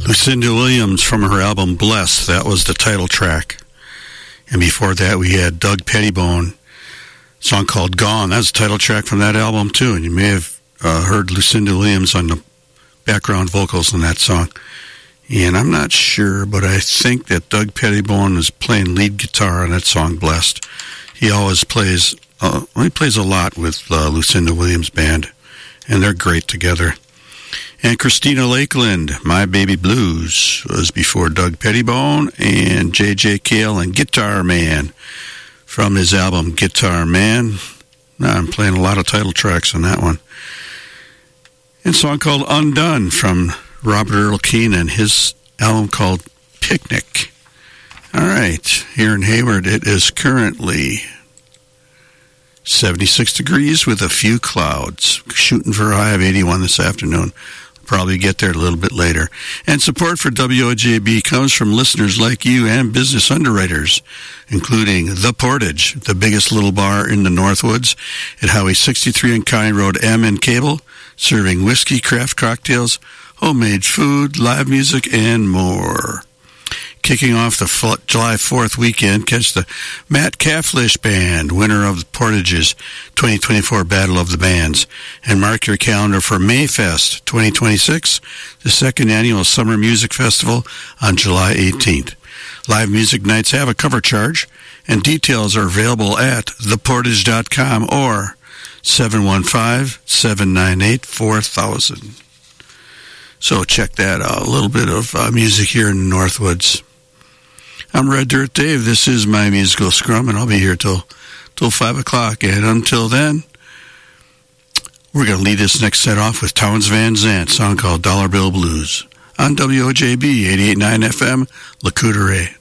Lucinda Williams from her album Blessed, that was the title track. And before that we had Doug Pettibone, a song called Gone. That's the title track from that album too, and you may have heard Lucinda Williams on the background vocals in that song. And I'm not sure, but I think that Doug Pettibone is playing lead guitar on that song, Blessed. He always plays, he plays a lot with Lucinda Williams' band, and they're great together. And Christina Lakeland, My Baby Blues, was before Doug Pettibone and J.J. Cale and Guitar Man from his album Guitar Man. Now I'm playing a lot of title tracks on that one. And a song called Undone from Robert Earl Keen and his album called Picnic. All right, here in Hayward it is currently 76 degrees with a few clouds, shooting for a high of 81 this afternoon. Probably get there a little bit later. And support for WOJB comes from listeners like you and business underwriters, including The Portage, the biggest little bar in the Northwoods at Highway 63 and County Road M in Cable, serving whiskey, craft cocktails, homemade food, live music, and more. Kicking off the July 4th weekend, catch the Matt Cafflish Band, winner of the Portage's 2024 Battle of the Bands. And mark your calendar for Mayfest 2026, the second annual Summer Music Festival on July 18th. Live music nights have a cover charge, and details are available at theportage.com or 715-798-4000. So check that out. A little bit of music here in the Northwoods. I'm Red Dirt Dave. This is my musical scrum, and I'll be here till 5 o'clock. And until then, we're going to lead this next set off with Townes Van Zandt, a song called Dollar Bill Blues on WOJB 88.9 FM, Le Coudray.